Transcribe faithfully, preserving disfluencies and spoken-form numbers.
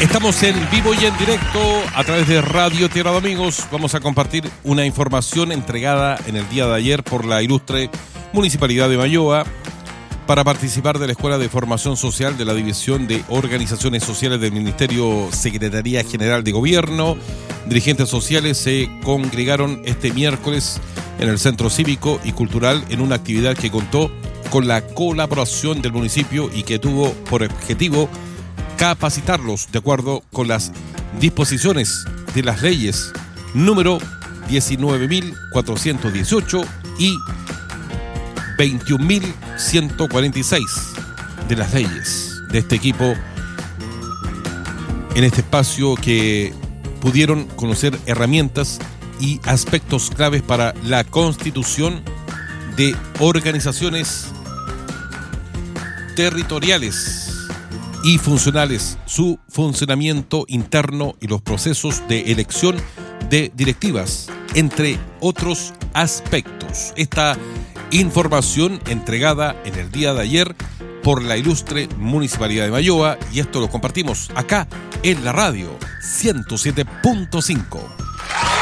Estamos en vivo y en directo a través de Radio Tierra de Amigos. Vamos a compartir una información entregada en el día de ayer por la ilustre Municipalidad de Mayoa para participar de la Escuela de Formación Social de la División de Organizaciones Sociales del Ministerio Secretaría General de Gobierno. Dirigentes sociales se congregaron este miércoles en el Centro Cívico y Cultural en una actividad que contó con la colaboración del municipio y que tuvo por objetivo capacitarlos de acuerdo con las disposiciones de las leyes número diecinueve mil cuatrocientos dieciocho y veintiún mil ciento cuarenta y seis de las leyes de este equipo en este espacio, que pudieron conocer herramientas y aspectos claves para la constitución de organizaciones territoriales y funcionales, su funcionamiento interno y los procesos de elección de directivas, entre otros aspectos. Esta información entregada en el día de ayer por la ilustre Municipalidad de Mayoa, y esto lo compartimos acá en la radio ciento siete punto cinco.